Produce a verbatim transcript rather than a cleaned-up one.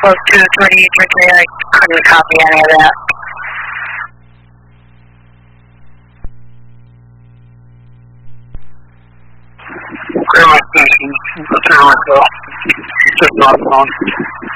both two, three, three, three. I couldn't copy any of that. Clear my station. Clear myself. Just not on.